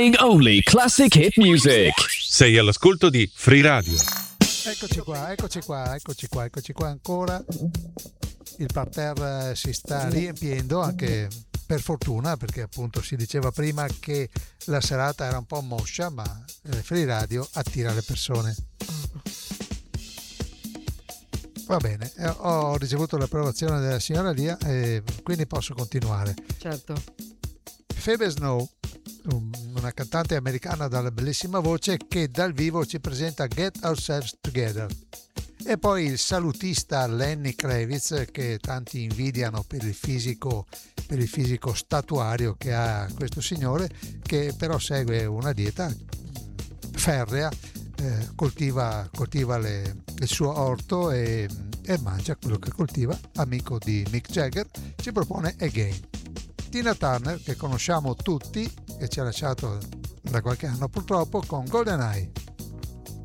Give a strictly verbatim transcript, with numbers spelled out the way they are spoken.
Playing only classic hit music. Sei all'ascolto di Free Radio. Eccoci qua, eccoci qua, eccoci qua, eccoci qua ancora. Il parterre si sta riempiendo, anche per fortuna, perché appunto si diceva prima che la serata era un po' moscia, ma Free Radio attira le persone. Va bene, ho ricevuto l'approvazione della signora Lia e quindi posso continuare. Certo. Phoebe Snow, una cantante americana dalla bellissima voce, che dal vivo ci presenta Get Ourselves Together. E poi il salutista Lenny Kravitz, che tanti invidiano per il fisico, per il fisico statuario che ha questo signore, che però segue una dieta ferrea, eh, coltiva, coltiva le, il suo orto e, e mangia quello che coltiva. Amico di Mick Jagger, ci propone Again. Tina Turner, che conosciamo tutti, che ci ha lasciato da qualche anno purtroppo, con GoldenEye.